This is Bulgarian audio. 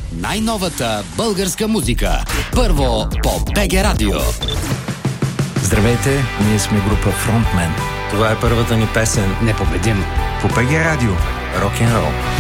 Най-новата българска музика. Първо по БГ Радио. Здравейте, ние сме група Frontman. Това е първата ни песен Непобедим. По БГ Радио. Рок-н-рол.